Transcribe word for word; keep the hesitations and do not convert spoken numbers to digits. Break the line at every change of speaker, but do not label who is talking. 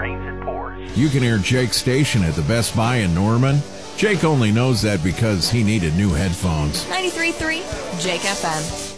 rains and pours.
You can hear Jake's station at the Best Buy in Norman. Jake only knows that because he needed new headphones.
ninety-three point three Jake F M.